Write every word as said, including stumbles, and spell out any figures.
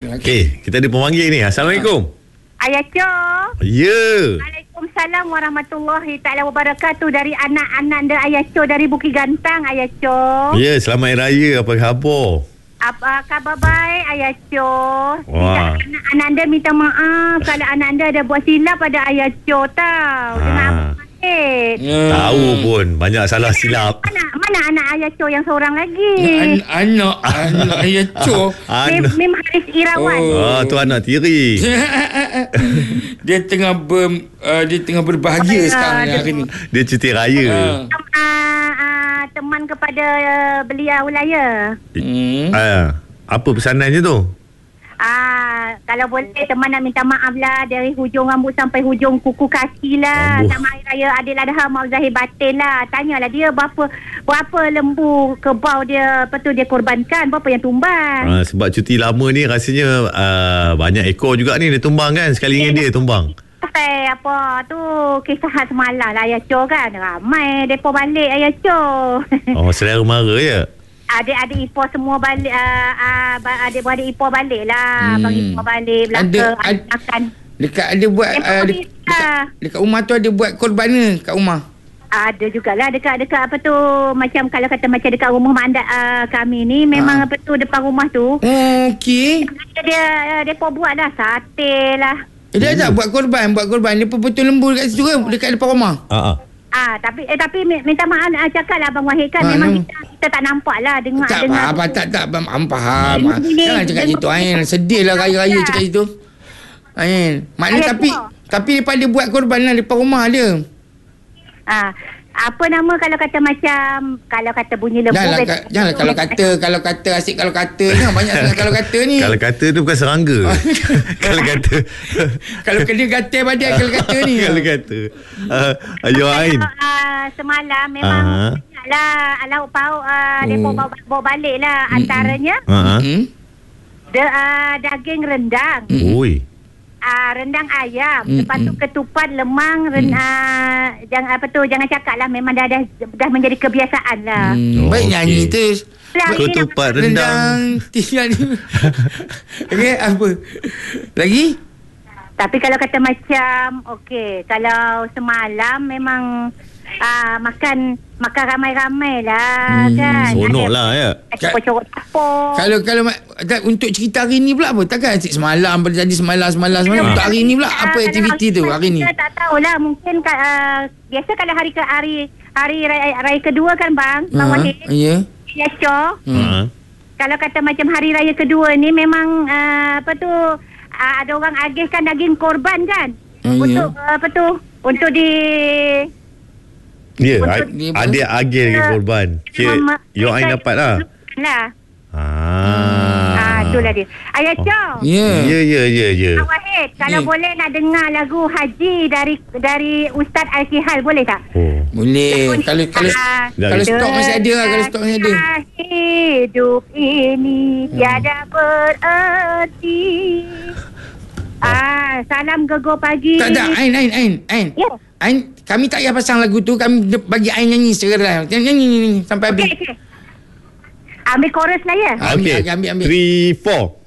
Okey, kita ada pemanggil ni. Assalamualaikum. Ayah Co. Ya. Waalaikumsalam warahmatullahi taala wabarakatuh. Dari anak Ananda Ayah Co dari Bukit Gantang, Ayah Co. Ya, selamat Hari Raya. Apa khabar? Apa khabar baik, Ayah Co? Wah. Anak Ananda minta maaf kalau anak anda ada buat silap pada Ayah Co tau. Dengan Ah. Abang Mahir. Hmm. Tahu pun banyak salah silap. Mana mana anak Ayah Co yang seorang lagi? An- anak anak ayah Co. Mim, Anak. Mim Haris Irawan. Oh. Ah, tu anak tiri. Dia tengah ber, uh, dia tengah berbahagia Oh, sekarang dia- hari ni. Dia cuti raya. Ah. Uh, uh, teman kepada uh, beliau lah ya. Hmm. Ah, apa pesanannya tu? Ah, kalau boleh teman nak minta maaf lah dari hujung rambut sampai hujung kuku kaki lah. Ambul. Sama Hari Raya Ailadha Maut Zahir Batin lah. Tanyalah dia berapa berapa lembu kebau dia, apa tu dia korbankan, berapa yang tumbang. Ah, sebab cuti lama ni rasanya ah, banyak ekor juga ni dia tumbang kan. Sekalinya dia tumbang. Eh, apa tu kisah semalam lah Ayah Co kan. Ramai depa balik Ayah Co. Oh, selera mara ya. Adik-adik ipar semua balik, uh, uh, adik-adik ipar balik lah. Hmm. Abang ipar balik belaka, Ada- ada, ad- makan. Dekat ada buat Eh, uh, dek, boleh dekat, lah. dekat rumah tu ada buat korban ke kat rumah? Ada jugalah dekat-dekat apa tu, macam kalau kata macam dekat rumah mak anda uh, kami ni memang Ah. apa tu depan rumah tu Oh, okey. dia uh, depa buat dah sate lah. Eh, dia tak buat korban, buat korban. Dia potong lembu dekat situ ke? Dekat depan rumah. Ah, ah. Ah tapi eh tapi minta maaf uh, cakaplah Abang Wahid kan Ah, memang nam- kita, kita tak nampak lah dengar Tak dengar. apa, tak tak faham, faham. Hmm. Jangan cakap Dia- gitu Ain. Sedih lah raya-raya cakap gitu. Ain. Maknanya Ayah tapi tu. tapi daripada buat korban lah depan rumah dia. Ah apa nama kalau kata macam kalau kata bunyi lembu. Janganlah, bet- ka- janganlah kalau kata kalau kata asyik kalau kata ni banyak sangat kalau kata ni. Kalau kata tu bukan serangga. Kalau kata. Kalau kena gatal badan kalau kata ni. Kalau kata. Ah, ayo Ain. Kalau, uh, semalam memang Ah. lah lauk pauk uh, depa Oh. bawa, bawa balik lah antaranya Ha ah. Hmm? de, uh, daging rendang. Oi. Uh, rendang ayam, Mm, lepas tu mm. ketupat lemang, ren, uh, jangan apa tu, jangan cakap lah, memang dah dah, dah menjadi kebiasaan lah. Hmm. Oh, Baik okey. nyanyi tu. Lah, ini Ketupat nama- rendang. Tiga ni. Okey, apa? Lagi? Tapi kalau kata macam, okey, kalau semalam memang uh, makan makan ramai-ramai lah Hmm, kan. Sonok Ada- lah ya. Ada pocok tapur. Kalau kalau ma- tak, untuk cerita hari ni pula apa? Takkan asyik semalam pada jadi semalam semalam semalam. Untuk hari ni pula apa aktiviti tu hari ni? Kita tak tahulah, mungkin uh, biasa kalau hari ke hari hari raya, raya kedua kan bang, bang Ha, Wahid. ya. Ya Co. Hmm. Ha. Kalau kata macam hari raya kedua ni memang uh, apa tu uh, ada orang agihkan daging korban kan. Ah, ya. Untuk uh, apa tu? Untuk di Ya, Untuk- yeah, ada agil lagi korban. Kira Mama- you Ain dapat lah. lah. Ah. Ah, itulah dia. Ayah Co. Ya. Ya, ya, ya, ya. Abang Wahid, kalau Ya. boleh nak dengar lagu Haji dari dari Ustaz Al-Kihal boleh tak? Oh. Boleh. Kalau kalau Ah, kalau stok masih ada lah, kalau stok masih ada. Hidup ini tiada bererti. Ah, salam gegar pagi. Tak ada Ain Ain Ain Ain. Ya. Ain, kami tak payah pasang lagu tu, kami de- bagi Ain nyanyi secara live. Nyanyi nyanyi, nyanyi sampai habis. Okey, okey. Ambil chorus lah ya. Ah, ambil, Okay. ambil, ambil. Three, four.